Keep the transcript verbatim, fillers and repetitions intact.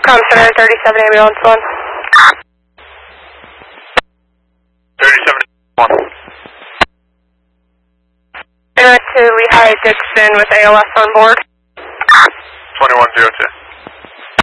Com Center, thirty-seven ambulance one. thirty-seven one. Internet to Lehigh Dixon with A L S on board. twenty-one zero two.